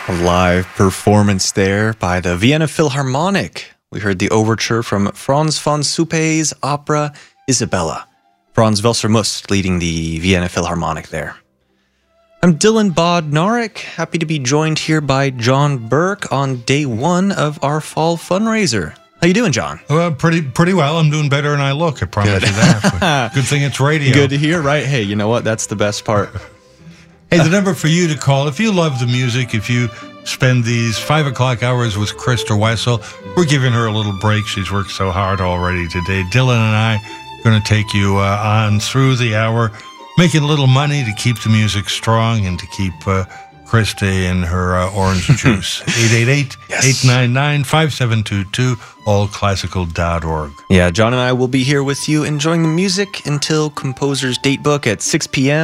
A live performance there by the Vienna Philharmonic. We heard the overture from Franz von Suppé's opera Isabella. Franz Welser-Muss leading the Vienna Philharmonic there. I'm Dylan Bodnarik, happy to be joined here by John Burke on day one of our fall fundraiser. How you doing, John? Well, pretty well. I'm doing better than I look, I promise you that. Good thing it's radio. Good to hear, right? Hey, you know what? That's the best part. Hey, the number for you to call, if you love the music, if you spend these 5 o'clock hours with Krista Wessel, we're giving her a little break. She's worked so hard already today. Dylan and I are going to take you on through the hour, making a little money to keep the music strong and to keep Krista in her orange juice. 888-899-5722, allclassical.org. Yeah, John and I will be here with you enjoying the music until Composer's Datebook at 6 p.m.